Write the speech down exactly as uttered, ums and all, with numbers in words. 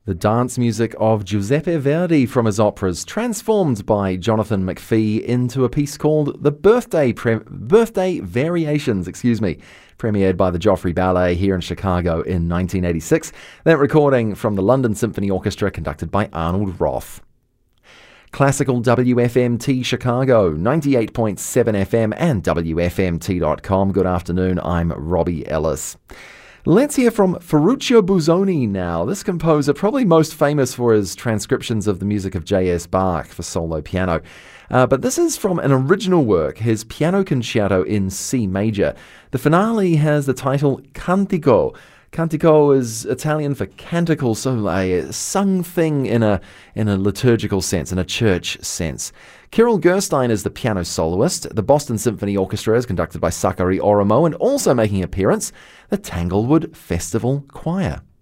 The dance music of Giuseppe Verdi from his operas, transformed by Jonathan McPhee into a piece called The Birthday Pre- Birthday Variations, excuse me, premiered by the Joffrey Ballet here in Chicago in nineteen eighty-six. That recording from the London Symphony Orchestra, conducted by Arnold Roth. Classical W F M T Chicago, ninety-eight point seven F M and W F M T dot com. Good afternoon, I'm Robbie Ellis. Let's hear from Ferruccio Busoni now. This composer, probably most famous for his transcriptions of the music of J S Bach for solo piano. Uh, but this is from an original work, his Piano Concerto in C major. The finale has the title Cantico. Cantico is Italian for canticle, so a sung thing in a in a liturgical sense, in a church sense. Kirill Gerstein is the piano soloist. The Boston Symphony Orchestra is conducted by Sakari Oromo, and also making an appearance, the Tanglewood Festival Choir.